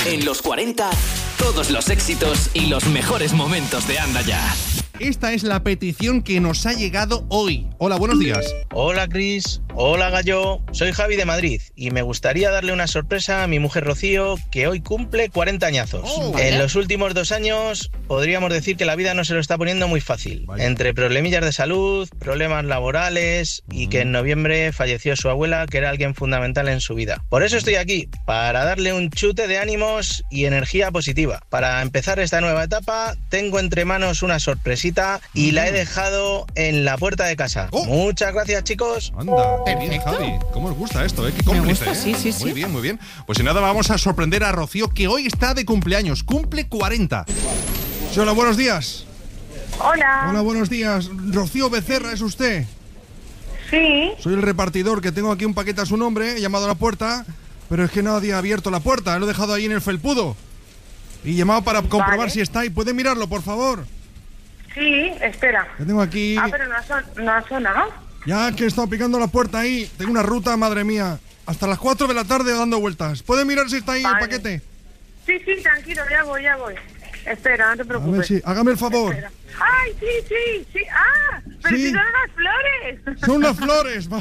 En los 40, todos los éxitos y los mejores momentos de Anda Ya. Esta es la petición que nos ha llegado hoy. Hola, buenos días. Hola, Cris. Hola, Gallo. Soy Javi de Madrid y me gustaría darle una sorpresa a mi mujer Rocío, que hoy cumple 40 añazos. En los últimos 2 años podríamos decir que la vida no se lo está poniendo muy fácil. Entre problemillas de salud, problemas laborales y que en noviembre falleció su abuela, que era alguien fundamental en su vida. Por eso estoy aquí, para darle un chute de ánimos y energía positiva. Para empezar esta nueva etapa, tengo entre manos una sorpresita y la he dejado en la puerta de casa. Muchas gracias, chicos. Anda, qué bien, Javi. ¿Cómo os gusta esto, Qué cómplice, Me gusta, sí. Muy bien, muy bien. Pues sin nada, vamos a sorprender a Rocío, que hoy está de cumpleaños. Cumple 40. Sí, hola, buenos días. Hola. Hola, buenos días. Rocío Becerra, ¿es usted? Sí. Soy el repartidor, que tengo aquí un paquete a su nombre. He llamado a la puerta, pero es que nadie ha abierto la puerta. Lo he dejado ahí en el felpudo. Y he llamado para comprobar si está ahí. ¿Puede mirarlo, por favor? Sí, espera. Que tengo aquí... pero no ha sonado. Ya que he estado picando la puerta ahí. Tengo una ruta, madre mía. Hasta las 4 de la tarde dando vueltas. ¿Puede mirar si está ahí el paquete? Sí, tranquilo, ya voy. Espera, no te preocupes. A ver, sí, hágame el favor. Espera. ¡Ay, sí! ¡Ah! ¡Pero Sí. si son unas flores! Son unas flores.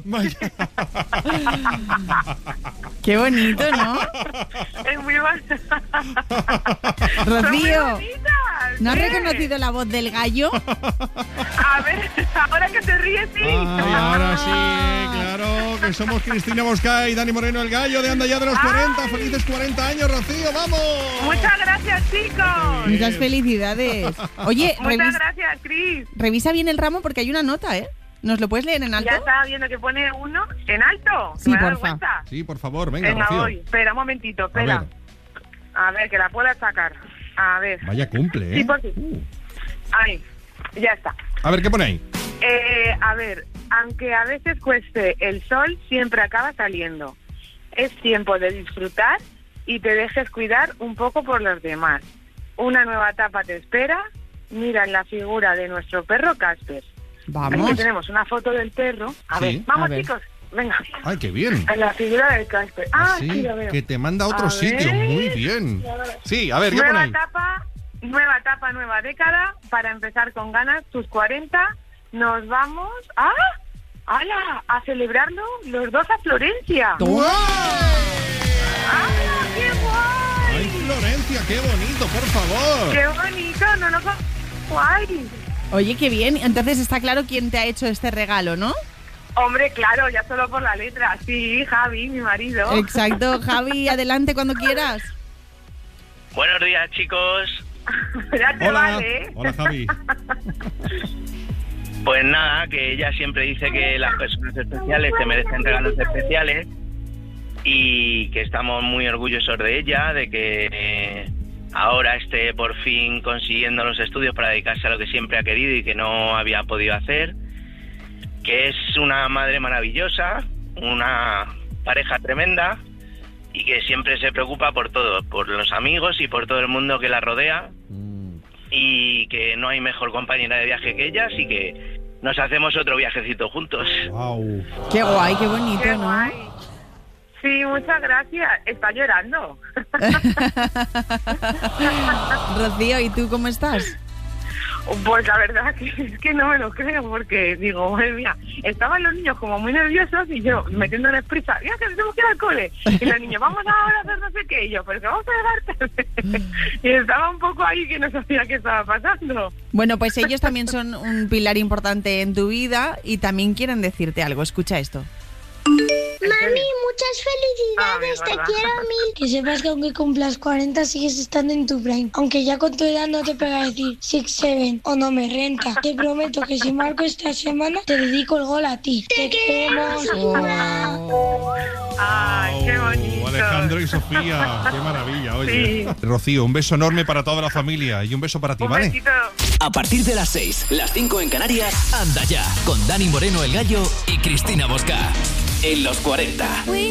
Qué bonito, ¿no? Es muy bonito. Rocío, ¿no has ¿qué? reconocido la voz del gallo? A ver, ahora que te ríes, sí. Ay, ahora sí, claro, que somos Cristina Mosca y Dani Moreno, el gallo de Anda Ya de los 40. ¡Felices 40 años, Rocío! ¡Vamos! Muchas gracias, chicos. Muchas felicidades. Oye, Muchas gracias, Cris. revisa bien el ramo porque hay una nota, ¿eh? ¿Nos lo puedes leer en alto? Ya estaba viendo que pone uno en alto. Sí, ¿Me he dado porfa. cuenta? Sí, por favor, venga, Venga, Rocío. voy. Espera un momentito, espera. ver. A ver, que la pueda sacar. A ver. Vaya cumple, ¿eh? Sí, por sí. Ahí, ya está. A ver, ¿qué pone ahí? A ver, aunque a veces cueste, el sol siempre acaba saliendo. Es tiempo de disfrutar y te dejes cuidar un poco por los demás. Una nueva etapa te espera. Mira en la figura de nuestro perro Casper. Vamos. Aquí tenemos una foto del perro. A Sí. ver, vamos, A ver. chicos. Venga. ¡Ay, qué bien! En la figura del Casper. Ah, sí, Sí, lo veo. que te manda a otro A sitio. ver. Muy bien. Sí, a ver, ¿qué pone Nueva ahí? etapa, nueva década. Para empezar con ganas, tus 40. Nos vamos a celebrarlo los dos a Florencia. ¡Wow! ¡Hala, qué guay! ¡Ay, Florencia, qué bonito, por favor! ¡Qué bonito! No lo guay. Oye, qué bien. Entonces está claro quién te ha hecho este regalo, ¿no? Hombre, claro, ya solo por la letra. Sí, Javi, mi marido. Exacto. Javi, adelante cuando quieras. Buenos días, chicos. Ya te Hola, vale, ¿eh? hola, Javi. Pues nada, que ella siempre dice que las personas especiales se merecen regalos especiales y que estamos muy orgullosos de ella, de que ahora esté por fin consiguiendo los estudios para dedicarse a lo que siempre ha querido y que no había podido hacer, que es una madre maravillosa, una pareja tremenda y que siempre se preocupa por todo, por los amigos y por todo el mundo que la rodea. Y que no hay mejor compañera de viaje que ella, así que nos hacemos otro viajecito juntos. ¡Wow! Qué guay, qué bonito, Qué ¿no? guay. Sí, muchas gracias. Está llorando. Rocío, ¿y tú cómo estás? Pues la verdad que es que no me lo creo, porque digo, madre mía, estaban los niños como muy nerviosos y yo metiéndoles prisa, mira que tenemos que ir al cole, y los niños, vamos ahora a hacer no sé qué, y yo, pero que vamos a llegar tarde. Y estaba un poco ahí que no sabía qué estaba pasando. Bueno, pues ellos también son un pilar importante en tu vida y también quieren decirte algo. Escucha esto. Mami, muchas felicidades, Ah, te ¿verdad? quiero mil. Que sepas que aunque cumplas 40 sigues estando en tu prime. Aunque ya con tu edad no te pega decir 6, 7 o no me renta. Te prometo que si marco esta semana te dedico el gol a ti. Te queremos. Ay, qué bonito. Alejandro y Sofía, qué maravilla, oye. Sí. Rocío, un beso enorme para toda la familia y un beso para ti, Un ¿vale? besito. A partir de las 6, las 5 en Canarias, Anda Ya, con Dani Moreno, el gallo y Cristina Mosca. En los 40.